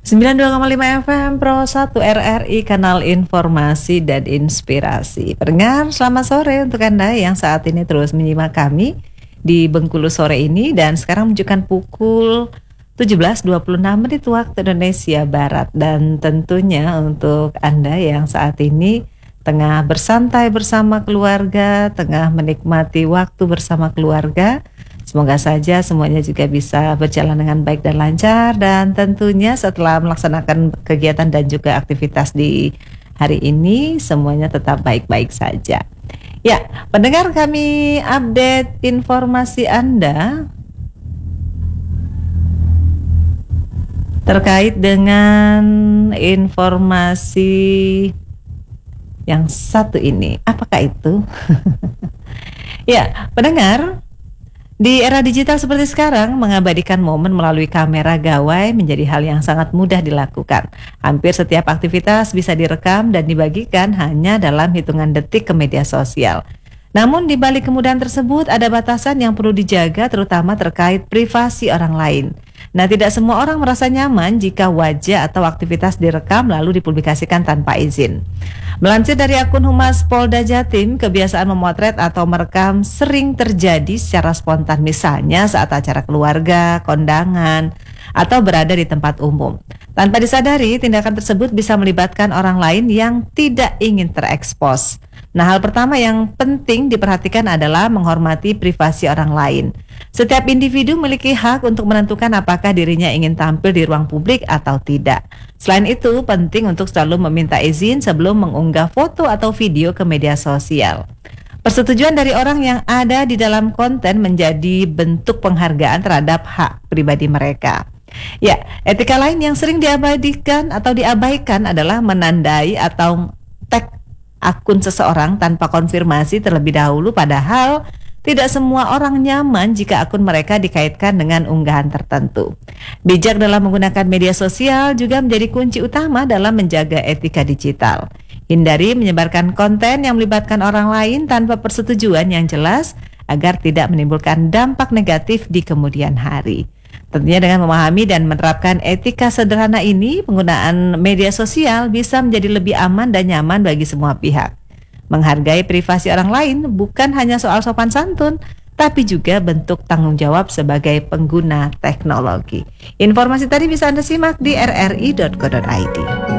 92,5 FM Pro 1 RRI, kanal informasi dan inspirasi. Pendengar, selamat sore untuk Anda yang saat ini terus menyimak kami di Bengkulu sore ini. Dan sekarang menunjukkan pukul 17.26 waktu Indonesia Barat. Dan tentunya untuk Anda yang saat ini tengah bersantai bersama keluarga, tengah menikmati waktu bersama keluarga, semoga saja semuanya juga bisa berjalan dengan baik dan lancar. Dan tentunya setelah melaksanakan kegiatan dan juga aktivitas di hari ini, semuanya tetap baik-baik saja. Ya, pendengar, kami update informasi Anda terkait dengan informasi yang satu ini. Apakah itu? Ya, pendengar, di era digital seperti sekarang, mengabadikan momen melalui kamera gawai menjadi hal yang sangat mudah dilakukan. Hampir setiap aktivitas bisa direkam dan dibagikan hanya dalam hitungan detik ke media sosial. Namun di balik kemudahan tersebut ada batasan yang perlu dijaga, terutama terkait privasi orang lain. Nah, tidak semua orang merasa nyaman jika wajah atau aktivitas direkam lalu dipublikasikan tanpa izin. Melansir dari akun Humas Polda Jatim, kebiasaan memotret atau merekam sering terjadi secara spontan, misalnya saat acara keluarga, kondangan, atau berada di tempat umum. Tanpa disadari, tindakan tersebut bisa melibatkan orang lain yang tidak ingin terekspos. Nah, hal pertama yang penting diperhatikan adalah menghormati privasi orang lain. Setiap individu memiliki hak untuk menentukan apakah dirinya ingin tampil di ruang publik atau tidak. Selain itu, penting untuk selalu meminta izin sebelum mengunggah foto atau video ke media sosial. Persetujuan dari orang yang ada di dalam konten menjadi bentuk penghargaan terhadap hak pribadi mereka. Ya, etika lain yang sering diabaikan adalah menandai atau tag akun seseorang tanpa konfirmasi terlebih dahulu, padahal tidak semua orang nyaman jika akun mereka dikaitkan dengan unggahan tertentu. Bijak dalam menggunakan media sosial juga menjadi kunci utama dalam menjaga etika digital. Hindari menyebarkan konten yang melibatkan orang lain tanpa persetujuan yang jelas agar tidak menimbulkan dampak negatif di kemudian hari. Tentunya dengan memahami dan menerapkan etika sederhana ini, penggunaan media sosial bisa menjadi lebih aman dan nyaman bagi semua pihak. Menghargai privasi orang lain bukan hanya soal sopan santun, tapi juga bentuk tanggung jawab sebagai pengguna teknologi. Informasi tadi bisa Anda simak di rri.co.id.